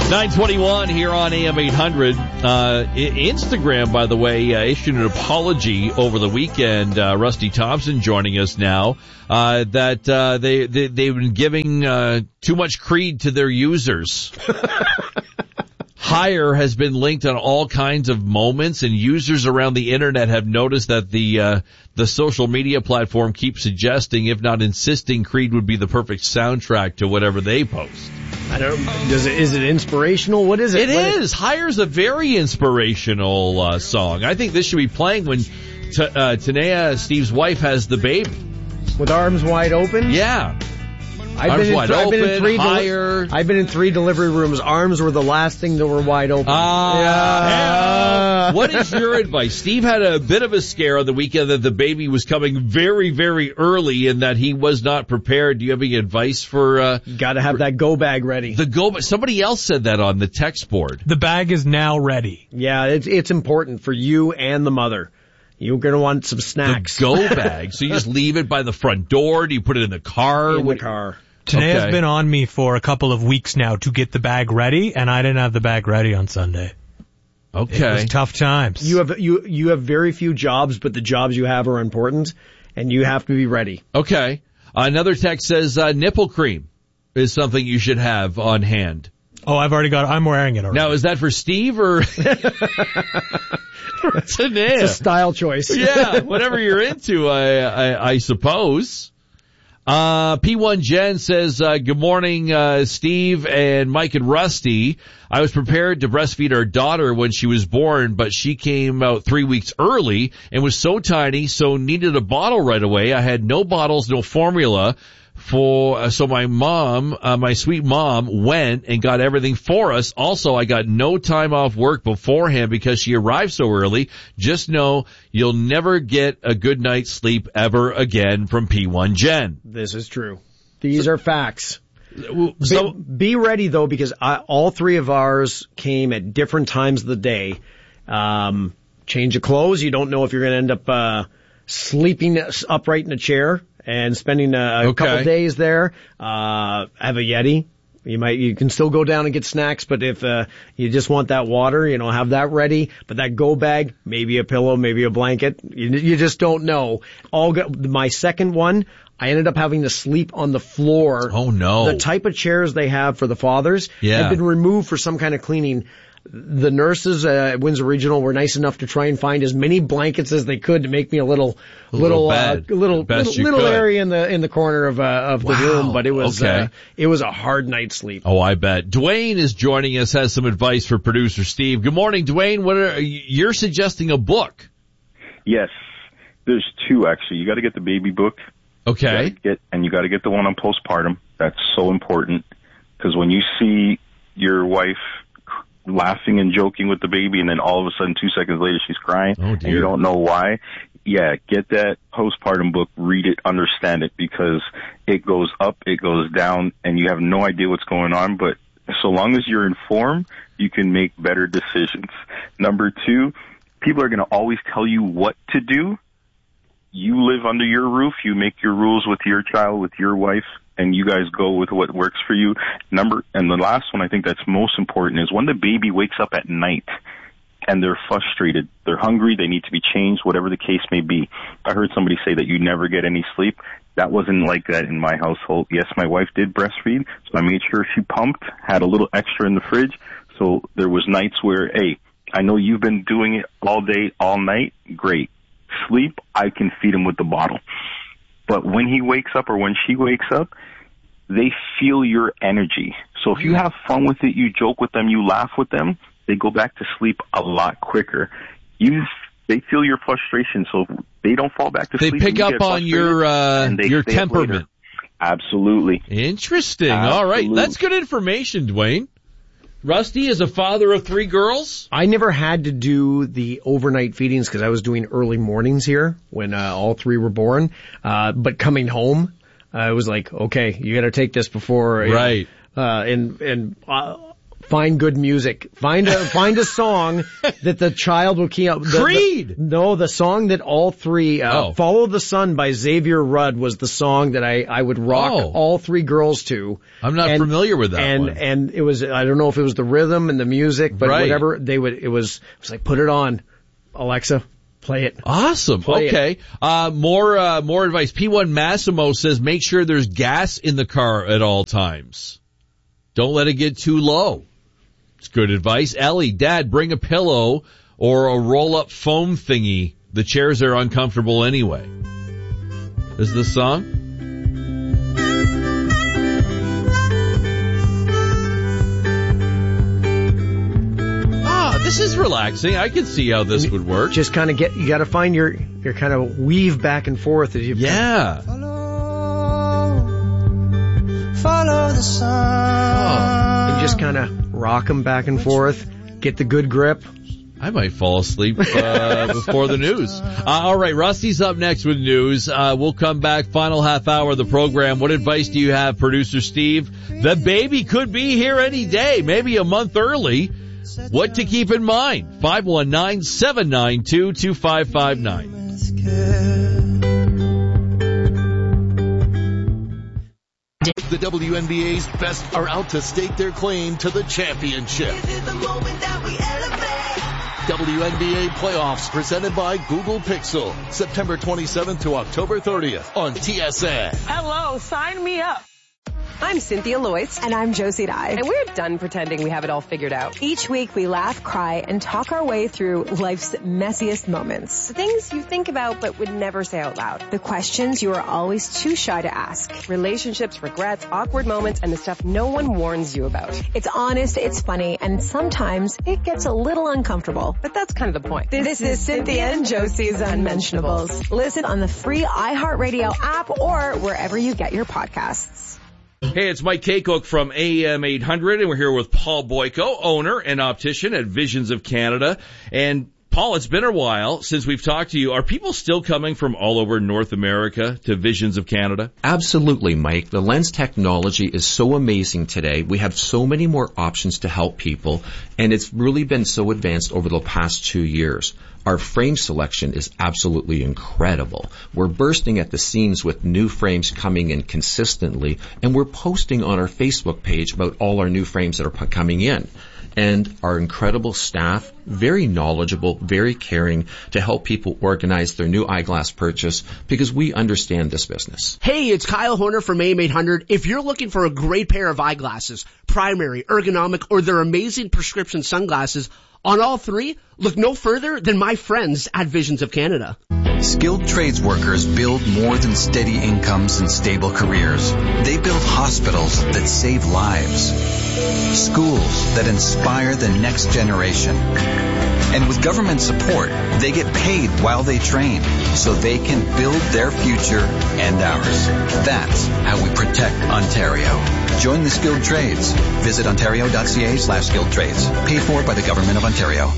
921 here on AM 800. Instagram, by the way, issued an apology over the weekend. Rusty Thompson joining us now. That they've been giving too much creed to their users. Hire has been linked on all kinds of moments, and users around the internet have noticed that the social media platform keeps suggesting, if not insisting, Creed would be the perfect soundtrack to whatever they post. Is it inspirational? What is it? It is. Hire's a very inspirational song. I think this should be playing when Tanea, Steve's wife, has the baby. With arms wide open? Yeah. I've been in 3 delivery rooms. Arms were the last thing that were wide open. Yeah. What is your advice? Steve had a bit of a scare on the weekend that the baby was coming very, very early and that he was not prepared. Do you have any advice for... Got to have that go bag ready. Somebody else said that on the text board. The bag is now ready. Yeah, it's important for you and the mother. You're going to want some snacks. The go bag. So you just leave it by the front door? Do you put it in the car? In the car. Tanea's been on me for a couple of weeks now to get the bag ready, and I didn't have the bag ready on Sunday. Okay. It was tough times. You have very few jobs, but the jobs you have are important, and you have to be ready. Okay. Another text says nipple cream is something you should have on hand. Oh, I'm wearing it already. Now, is that for Steve or... It's a style choice. Yeah, whatever you're into, I suppose. P1 Jen says, good morning, Steve and Mike and Rusty. I was prepared to breastfeed our daughter when she was born, but she came out 3 weeks early and was so tiny, so needed a bottle right away. I had no bottles, no formula. So my mom, my sweet mom, went and got everything for us. Also, I got no time off work beforehand because she arrived so early. Just know you'll never get a good night's sleep ever again from P1 Jen. This is true. These are facts. So be ready though, because all 3 of ours came at different times of the day. Change of clothes. You don't know if you're going to end up sleeping upright in a chair and spending a couple days there. Have a Yeti. You can still go down and get snacks, but if you just want that water, have that ready. But that go bag, maybe a pillow, maybe a blanket. You just don't know. My second one, I ended up having to sleep on the floor. Oh no. The type of chairs they have for the fathers had been removed for some kind of cleaning. The nurses at Windsor Regional were nice enough to try and find as many blankets as they could to make me a little area in the corner of the room. But it was a hard night's sleep. Oh, I bet. Dwayne is joining us, has some advice for producer Steve. Good morning, Dwayne. You're suggesting a book? Yes, there's 2 actually. You got to get the baby book. Okay. You got to get the one on postpartum. That's so important because when you see your wife laughing and joking with the baby and then all of a sudden 2 seconds later she's crying and you don't know why, get that postpartum book, read it, understand it, because it goes up, it goes down, and you have no idea what's going on, but so long as you're informed, you can make better decisions. Number 2, people are going to always tell you what to do. You live under your roof, you make your rules with your child, with your wife, and you guys go with what works for you. And the last one I think that's most important is when the baby wakes up at night and they're frustrated, they're hungry, they need to be changed, whatever the case may be. I heard somebody say that you never get any sleep. That wasn't like that in my household. Yes, my wife did breastfeed, so I made sure she pumped, had a little extra in the fridge. So there was nights where, hey, I know you've been doing it all day, all night. Great. Sleep, I can feed him with the bottle. But when he wakes up or when she wakes up, they feel your energy. So if you have fun with it, you joke with them, you laugh with them, they go back to sleep a lot quicker. They feel your frustration, so they don't fall back to sleep. They pick up on your temperament. Absolutely. Interesting. All right. That's good information, Dwayne. Rusty is a father of 3 girls. I never had to do the overnight feedings because I was doing early mornings here when all 3 were born. But coming home, I was like, okay, you got to take this before. Right. find good music. Find a song that the child will key up. Creed! The song that all three, Follow the Sun by Xavier Rudd was the song that I would rock all three girls to. I'm not familiar with that one. And it was, I don't know if it was the rhythm and the music, but whatever, it was like, put it on, Alexa. Play it. Awesome. Okay. More advice. P1 Massimo says make sure there's gas in the car at all times. Don't let it get too low. It's good advice. Ellie, Dad, bring a pillow or a roll-up foam thingy. The chairs are uncomfortable anyway. Is this song? This is relaxing. I can see how this would work. Just kind of you got to find your kind of weave back and forth as you. Yeah. Follow the sun. And just kind of rock them back and forth. Get the good grip. I might fall asleep before the news. All right, Rusty's up next with news. We'll come back. Final half hour of the program. What advice do you have, Producer Steve? The baby could be here any day, maybe a month early. What to keep in mind? 519-792-2559. The WNBA's best are out to stake their claim to the championship. WNBA playoffs presented by Google Pixel. September 27th to October 30th on TSN. Hello, sign me up. I'm Cynthia Loyce. And I'm Josie Dye. And we're done pretending we have it all figured out. Each week we laugh, cry, and talk our way through life's messiest moments. The things you think about but would never say out loud. The questions you are always too shy to ask. Relationships, regrets, awkward moments, and the stuff no one warns you about. It's honest, it's funny, and sometimes it gets a little uncomfortable. But that's kind of the point. This is Cynthia and Josie's Unmentionables. Listen on the free iHeartRadio app or wherever you get your podcasts. Hey, it's Mike Kaycook from AM 800, and we're here with Paul Boyko, owner and optician at Visions of Canada. And Paul, it's been a while since we've talked to you. Are people still coming from all over North America to Visions of Canada? Absolutely, Mike. The lens technology is so amazing today. We have so many more options to help people, and it's really been so advanced over the past 2 years. Our frame selection is absolutely incredible. We're bursting at the seams with new frames coming in consistently, and we're posting on our Facebook page about all our new frames that are coming in. And our incredible staff, very knowledgeable, very caring to help people organize their new eyeglass purchase because we understand this business. Hey, it's Kyle Horner from AM 800. If you're looking for a great pair of eyeglasses, primary, ergonomic, or their amazing prescription sunglasses, on all three, look no further than my friends at Visions of Canada. Skilled trades workers build more than steady incomes and stable careers. They build hospitals that save lives, schools that inspire the next generation. And with government support, they get paid while they train so they can build their future and ours. That's how we protect Ontario. Join the skilled trades. Visit ontario.ca/skilled trades. Paid for by the Government of Ontario.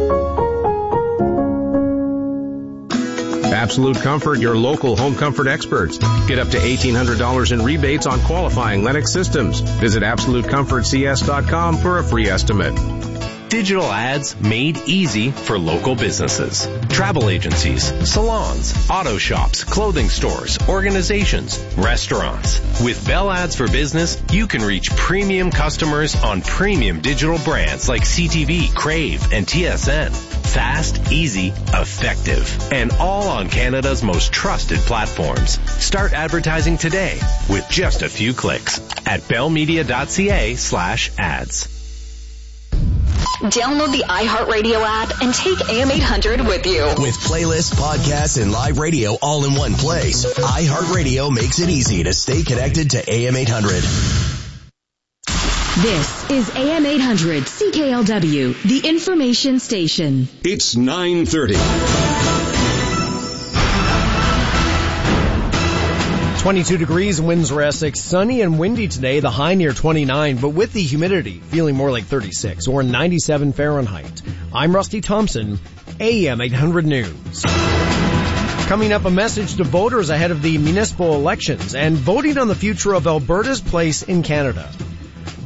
Absolute Comfort, your local home comfort experts. Get up to $1,800 in rebates on qualifying Lennox systems. Visit AbsoluteComfortCS.com for a free estimate. Digital ads made easy for local businesses. Travel agencies, salons, auto shops, clothing stores, organizations, restaurants. With Bell Ads for Business, you can reach premium customers on premium digital brands like CTV, Crave, and TSN. Fast, easy, effective, and all on Canada's most trusted platforms. Start advertising today with just a few clicks at bellmedia.ca/ads. Download the iHeartRadio app and take AM 800 with you. With playlists, podcasts, and live radio all in one place, iHeartRadio makes it easy to stay connected to AM 800. This is AM 800 CKLW, the information station. It's 9:30. 22 degrees, winds Essex, sunny and windy today, the high near 29, but with the humidity feeling more like 36 or 97 Fahrenheit. I'm Rusty Thompson, AM 800 News. Coming up, a message to voters ahead of the municipal elections and voting on the future of Alberta's place in Canada.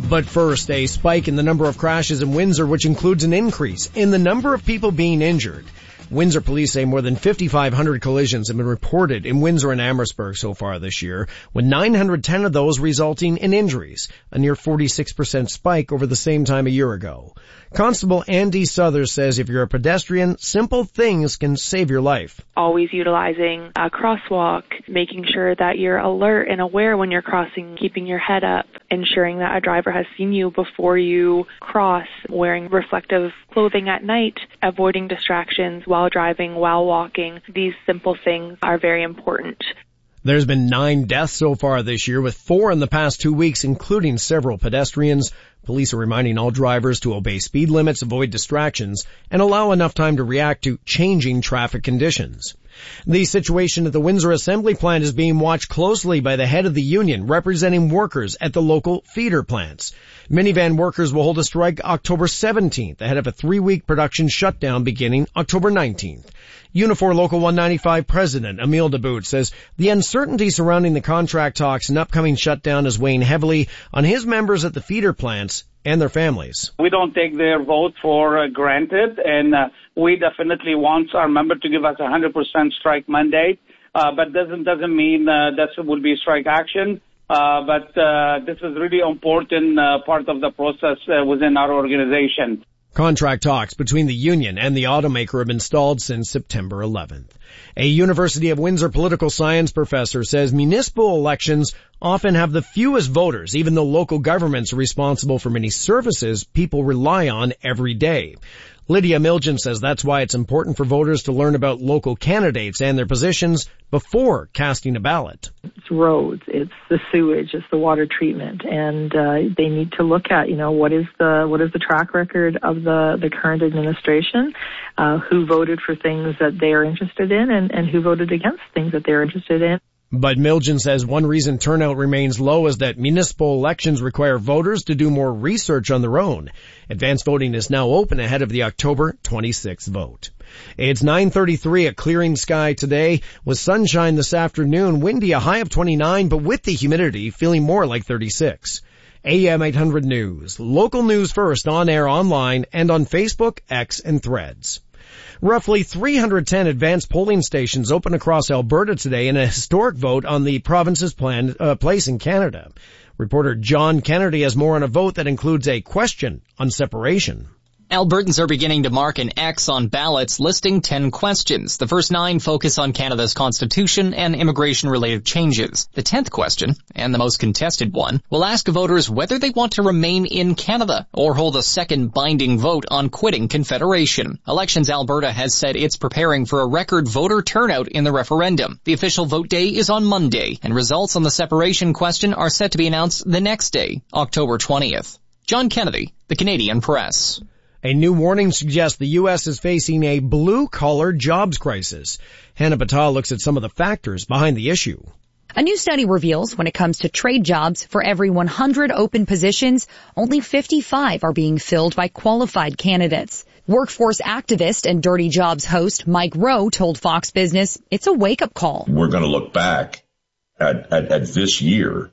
But first, a spike in the number of crashes in Windsor, which includes an increase in the number of people being injured. Windsor police say more than 5,500 collisions have been reported in Windsor and Amherstburg so far this year, with 910 of those resulting in injuries, a near 46% spike over the same time a year ago. Constable Andy Southers says if you're a pedestrian, simple things can save your life. Always utilizing a crosswalk, making sure that you're alert and aware when you're crossing, keeping your head up, ensuring that a driver has seen you before you cross, wearing reflective clothing at night, avoiding distractions while driving, while walking. These simple things are very important. There's been 9 deaths so far this year, with 4 in the past 2 weeks, including several pedestrians. Police are reminding all drivers to obey speed limits, avoid distractions, and allow enough time to react to changing traffic conditions. The situation at the Windsor Assembly Plant is being watched closely by the head of the union representing workers at the local feeder plants. Minivan workers will hold a strike October 17th ahead of a 3-week production shutdown beginning October 19th. Unifor Local 195 President Emile DeBoot says the uncertainty surrounding the contract talks and upcoming shutdown is weighing heavily on his members at the feeder plants and their families. We don't take their vote for granted, and we definitely want our member to give us 100% strike mandate, but doesn't mean that will be strike action. But this is really important part of the process within our organization. Contract talks between the union and the automaker have been stalled since September 11th. A University of Windsor political science professor says municipal elections often have the fewest voters, even though local governments are responsible for many services people rely on every day. Lydia Milgen says that's why it's important for voters to learn about local candidates and their positions before casting a ballot. It's roads, it's the sewage, it's the water treatment, and they need to look at, what is the track record of the current administration, who voted for things that they are interested in, and who voted against things that they're interested in. But Milgen says one reason turnout remains low is that municipal elections require voters to do more research on their own. Advanced voting is now open ahead of the October 26th vote. It's 9:33, a clearing sky today with sunshine this afternoon, windy, a high of 29, but with the humidity feeling more like 36. AM 800 News, local news first, on air, online, and on Facebook, X, and Threads. Roughly 310 advanced polling stations open across Alberta today in a historic vote on the province's planned place in Canada. Reporter John Kennedy has more on a vote that includes a question on separation. Albertans are beginning to mark an X on ballots listing 10 questions. The first 9 focus on Canada's constitution and immigration-related changes. The 10th question, and the most contested one, will ask voters whether they want to remain in Canada or hold a second binding vote on quitting Confederation. Elections Alberta has said it's preparing for a record voter turnout in the referendum. The official vote day is on Monday, and results on the separation question are set to be announced the next day, October 20th. John Kennedy, The Canadian Press. A new warning suggests the U.S. is facing a blue-collar jobs crisis. Hannah Batal looks at some of the factors behind the issue. A new study reveals when it comes to trade jobs, for every 100 open positions, only 55 are being filled by qualified candidates. Workforce activist and Dirty Jobs host Mike Rowe told Fox Business it's a wake-up call. We're going to look back at this year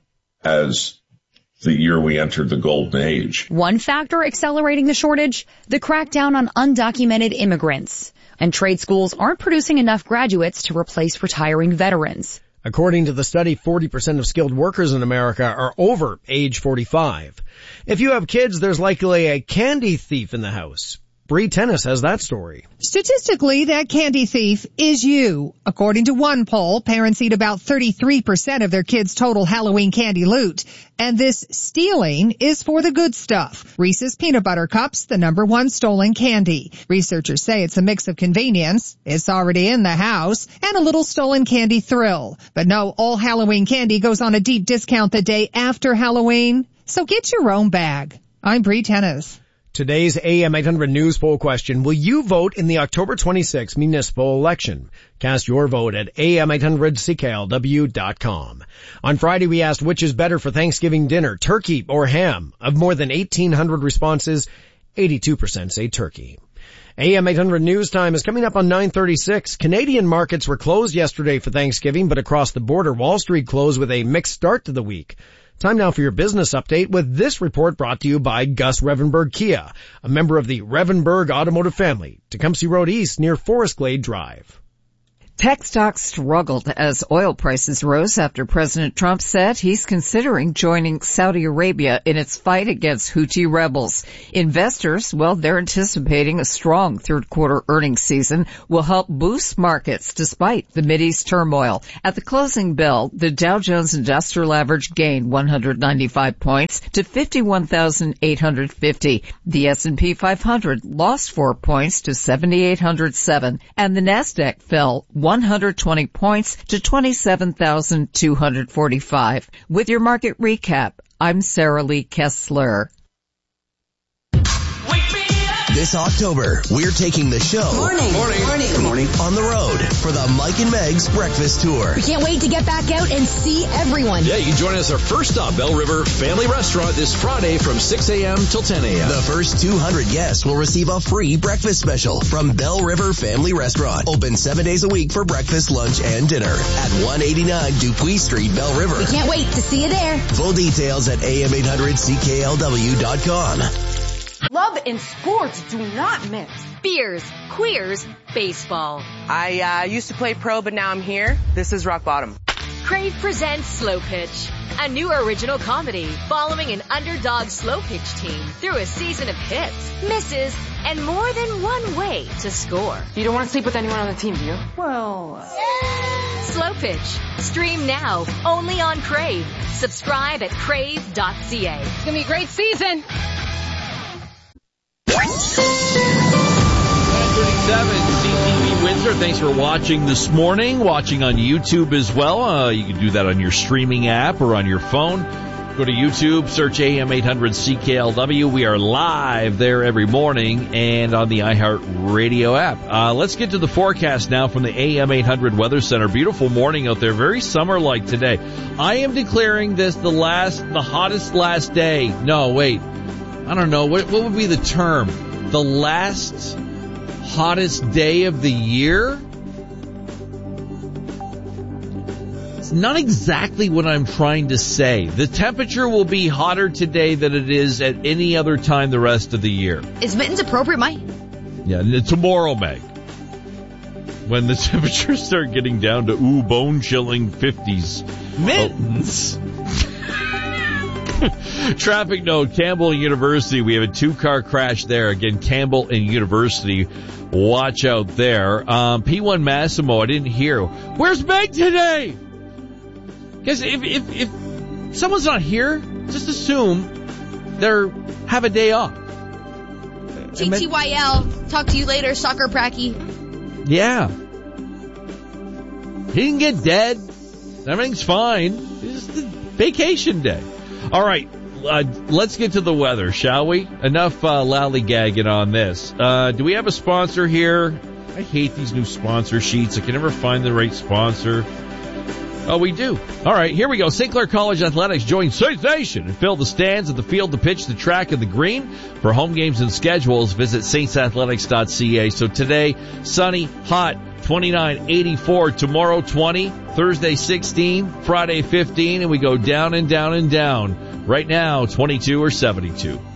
as the year we entered the golden age. One factor accelerating the shortage, the crackdown on undocumented immigrants. And trade schools aren't producing enough graduates to replace retiring veterans. According to the study, 40% of skilled workers in America are over age 45. If you have kids, there's likely a candy thief in the house. Bree Tennis has that story. Statistically, that candy thief is you. According to one poll, parents eat about 33% of their kids' total Halloween candy loot. And this stealing is for the good stuff. Reese's Peanut Butter Cups, the #1 stolen candy. Researchers say it's a mix of convenience, it's already in the house, and a little stolen candy thrill. But no, all Halloween candy goes on a deep discount the day after Halloween. So get your own bag. I'm Bree Tennis. Today's AM 800 News poll question, will you vote in the October 26th municipal election? Cast your vote at am800cklw.com. On Friday, we asked which is better for Thanksgiving dinner, turkey or ham. Of more than 1,800 responses, 82% say turkey. AM 800 News Time is coming up on 9:36. Canadian markets were closed yesterday for Thanksgiving, but across the border, Wall Street closed with a mixed start to the week. Time now for your business update with this report brought to you by Gus Revenberg Kia, a member of the Revenberg Automotive family, Tecumseh Road East near Forest Glade Drive. Tech stocks struggled as oil prices rose after President Trump said he's considering joining Saudi Arabia in its fight against Houthi rebels. Investors, well, they're anticipating a strong third quarter earnings season will help boost markets despite the Mideast turmoil. At the closing bell, the Dow Jones Industrial Average gained 195 points to 51,850. The S&P 500 lost 4 points to 7,807, and the Nasdaq fell 120 points to 27,245. With your market recap, I'm Sarah Lee Kessler. This October, we're taking the show Morning on the road for the Mike and Meg's Breakfast Tour. We can't wait to get back out and see everyone. Yeah, you can join us our first stop, Bell River Family Restaurant, this Friday from 6 a.m. till 10 a.m. The first 200 guests will receive a free breakfast special from Bell River Family Restaurant. Open 7 days a week for breakfast, lunch, and dinner at 189 Dupuis Street, Bell River. We can't wait to see you there. Full details at am800cklw.com. Love and sports do not mix. Beers, queers, baseball. I used to play pro, but now I'm here. This is rock bottom. Crave presents Slow Pitch, a new original comedy following an underdog slow pitch team through a season of hits, misses, and more than one way to score. You don't want to sleep with anyone on the team, do you? Well, Slow Pitch. Stream now, only on Crave. Subscribe at crave.ca. It's going to be a great season. 9:37 CTV Windsor. Thanks for watching this morning. Watching on YouTube as well. You can do that on your streaming app or on your phone. Go to YouTube, search AM800CKLW. We are live there every morning and on the iHeartRadio app. Let's get to the forecast now from the AM800 Weather Center. Beautiful morning out there. Very summer-like today. I am declaring this the hottest last day. No, wait. I don't know. What would be the term? The last hottest day of the year? It's not exactly what I'm trying to say. The temperature will be hotter today than it is at any other time the rest of the year. Is mittens appropriate, Mike? Yeah, tomorrow, Meg. When the temperatures start getting down to, bone-chilling 50s. Mittens! Traffic note, Campbell University. We have a 2-car crash there. Again, Campbell and University. Watch out there. P1 Massimo, I didn't hear. Where's Meg today? Because if someone's not here, just assume they're have a day off. TTYL. Talk to you later, soccer pracky. Yeah. He didn't get dead. Everything's fine. It's just a vacation day. All right, let's get to the weather, shall we? Enough lollygagging on this. Do we have a sponsor here? I hate these new sponsor sheets. I can never find the right sponsor. Oh, we do. All right, here we go. St. Clair College Athletics join Saints Nation and fill the stands at the field, the pitch, the track, and the green. For home games and schedules, visit saintsathletics.ca. So today, sunny, hot, 29, 84, tomorrow 20, Thursday 16, Friday 15, and we go down and down and down. Right now, 22 or 72.